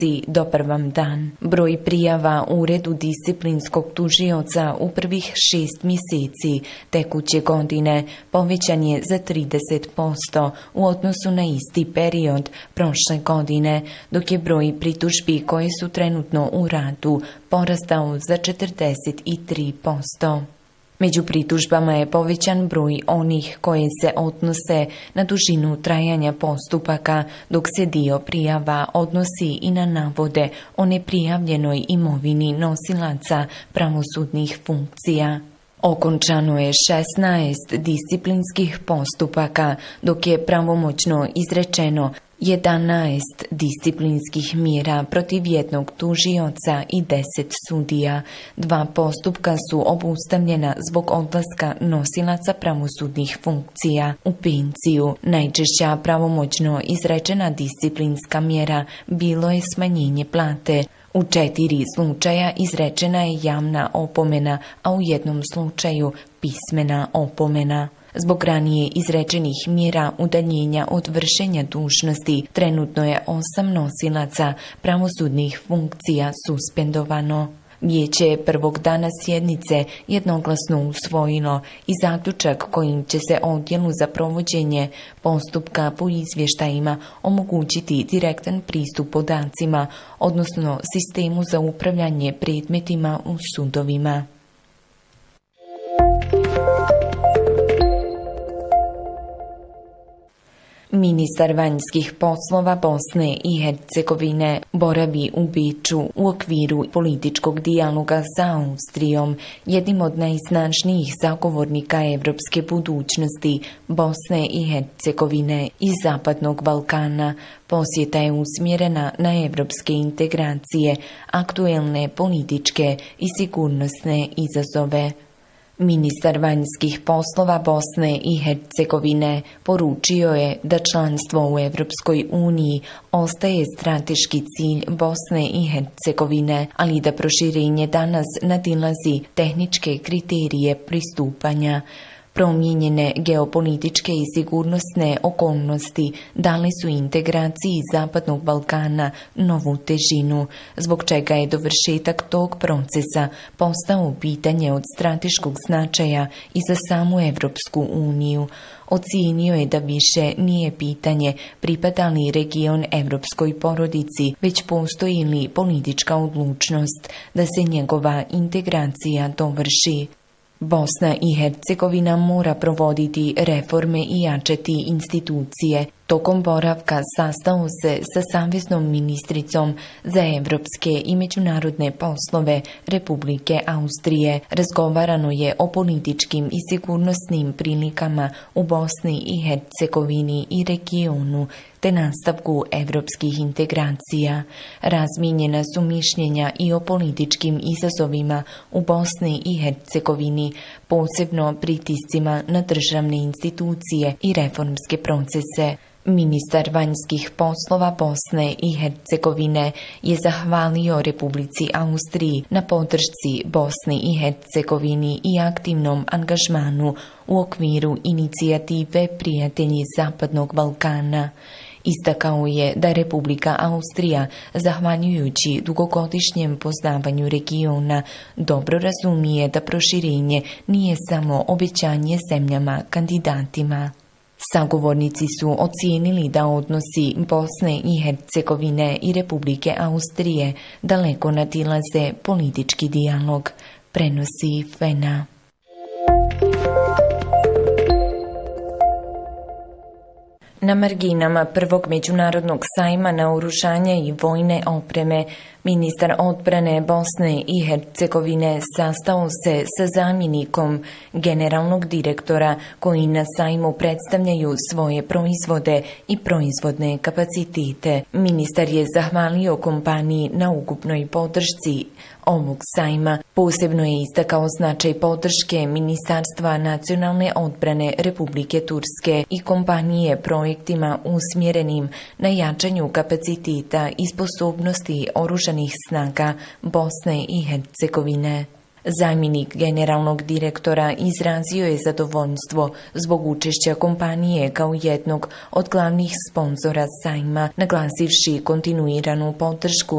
dobar dan. Broj prijava u Uredu disciplinskog tužioca u prvih 6 mjeseci tekuće godine povećan je za 30% u odnosu na isti period prošle godine, dok je broj pritužbi koje su trenutno u radu porastao za 43%. Među pritužbama je povećan broj onih koje se odnose na dužinu trajanja postupaka, dok se dio prijava odnosi i na navode o neprijavljenoj imovini nosilaca pravosudnih funkcija. Okončano je 16 disciplinskih postupaka, dok je pravomoćno izrečeno 11 disciplinskih mjera protiv jednog tužioca i 10 sudija. 2 postupka su obustavljena zbog odlaska nosilaca pravosudnih funkcija u penciju. Najčešća pravomoćno izrečena disciplinska mjera bilo je smanjenje plate. U 4 slučaja izrečena je javna opomena, a u 1 slučaju pismena opomena. Zbog ranije izrečenih mjera udaljenja od vršenja dužnosti, trenutno je 8 nosilaca pravosudnih funkcija suspendovano. Vijeće je prvog dana sjednice jednoglasno usvojilo i zaključak kojim će se odjelu za provođenje postupka po izvještajima omogućiti direktan pristup podacima, odnosno sistemu za upravljanje predmetima u sudovima. Ministar vanjskih poslova Bosne i Hercegovine boravi u Beču u okviru političkog dijaloga sa Austrijom, jednim od najsnažnijih zagovornika evropske budućnosti Bosne i Hercegovine i Zapadnog Balkana. Posjeta je usmjerena na evropske integracije, aktuelne političke i sigurnosne izazove. Ministar vanjskih poslova Bosne i Hercegovine poručio je da članstvo u Evropskoj uniji ostaje strateški cilj Bosne i Hercegovine, ali da proširenje danas nadilazi tehničke kriterije pristupanja. Promijenjene geopolitičke i sigurnosne okolnosti dali su integraciji Zapadnog Balkana novu težinu, zbog čega je dovršetak tog procesa postao pitanje od strateškog značaja i za samu Evropsku uniju. Ocijenio je da više nije pitanje pripada li region evropskoj porodici, već postoji li politička odlučnost da se njegova integracija dovrši. Bosna i Hercegovina mora provoditi reforme i jačati institucije. Tokom boravka sastao se sa saveznom ministricom za evropske i međunarodne poslove Republike Austrije. Razgovarano je o političkim i sigurnosnim prilikama u Bosni i Hercegovini i regionu, te nastavku evropskih integracija. Razmijenjena su mišljenja i o političkim izazovima u Bosni i Hercegovini, posebno pritiscima na državne institucije i reformske procese. Ministar vanjskih poslova Bosne i Hercegovine je zahvalio Republici Austriji na podršci Bosni i Hercegovini i aktivnom angažmanu u okviru inicijative Prijatelji Zapadnog Balkana. Istakao je da Republika Austrija, zahvaljujući dugogodišnjem poznavanju regiona, dobro razumije da proširenje nije samo obećanje zemljama kandidatima. Sagovornici su ocijenili da odnosi Bosne i Hercegovine i Republike Austrije daleko nadilaze politički dijalog, prenosi FENA. Na marginama prvog međunarodnog sajma naoružanja i vojne opreme, ministar odbrane Bosne i Hercegovine sastao se sa zamjenikom generalnog direktora koji na sajmu predstavljaju svoje proizvode i proizvodne kapacitete. Ministar je zahvalio kompaniji na ukupnoj podršci ovog sajma. Posebno je istakao značaj podrške Ministarstva nacionalne odbrane Republike Turske i kompanije projektima usmjerenim na jačanju kapaciteta i sposobnosti oružanih snaga Bosne i Hercegovine. Zamjenik generalnog direktora izrazio je zadovoljstvo zbog učešća kompanije kao jednog od glavnih sponzora sajma, naglasivši kontinuiranu podršku